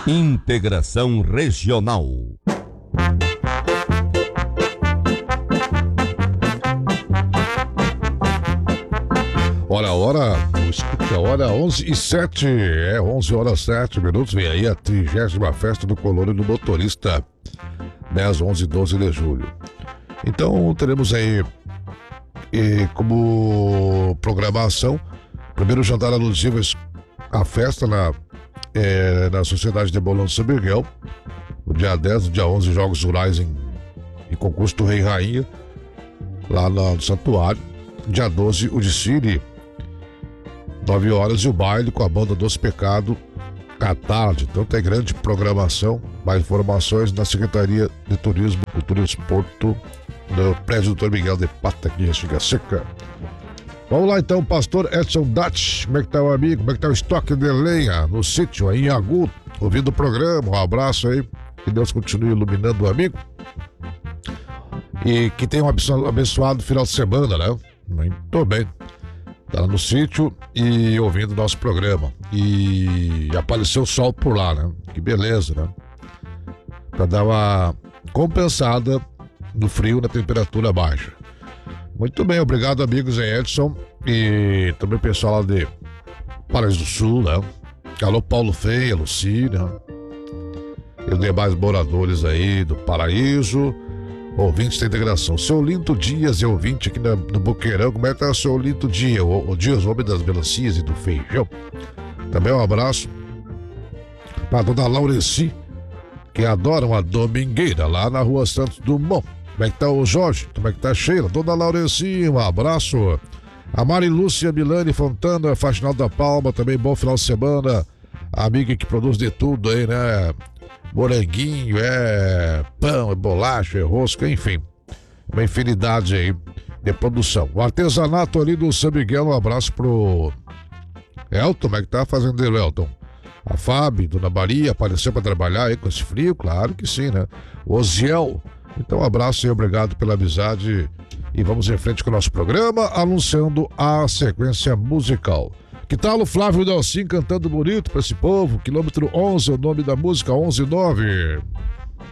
Integração Regional. Ora, escute a hora 11h07, 11h07, vem aí a 30ª Festa do Colono do Motorista, 10, 11 e 12 de julho. Então teremos aí como programação, primeiro jantar alusivo à festa na Sociedade de Bolão São Miguel, no dia 10, no dia 11, Jogos Rurais em concurso do Rei e Rainha, lá no Santuário. Dia 12, o desfile, 9 horas, e o baile com a banda Doce Pecado à tarde. Então tem grande programação. Mais informações na Secretaria de Turismo, Cultura e Esporte, no prédio Dr. Miguel de Pata, aqui em Estiga Seca. Vamos lá então, pastor Edson Dutch, como é que tá o amigo? Como é que tá o estoque de lenha no sítio aí em Agu, ouvindo o programa? Um abraço aí, que Deus continue iluminando o amigo e que tenha um abençoado final de semana, né? Muito bem, tá lá no sítio e ouvindo o nosso programa, e apareceu o sol por lá, né? Que beleza, né? Pra dar uma compensada no frio, na temperatura baixa. Muito bem, obrigado, amigos em Edson, e também o pessoal lá de Paraíso do Sul, né? Alô, Paulo Feia, Luci, né? E os demais moradores aí do Paraíso, ouvintes da integração. Seu Lindo Dias é ouvinte aqui no Boqueirão. Como é que tá o seu Lindo Dia? O Dias, homem das melancias e do feijão. Também um abraço pra dona Laureci, que adora uma domingueira lá na Rua Santos Dumont. Como é que tá o Jorge? Como é que tá a Sheila? Dona Laureci, um abraço. A Mari Lúcia Milani Fontana, Faxinal da Palma, também bom final de semana. A amiga que produz de tudo aí, né? Moranguinho, pão, bolacha, rosca, enfim. Uma infinidade aí de produção. O artesanato ali do São Miguel, um abraço pro Elton, como é que tá, fazendeiro Elton? A Fábio, Dona Maria, apareceu para trabalhar aí com esse frio? Claro que sim, né? O Oziel. Então, um abraço e obrigado pela amizade. E vamos em frente com o nosso programa, anunciando a sequência musical. Que tal o Flávio Dalcin cantando bonito para esse povo? Quilômetro 11, o nome da música, 11-9.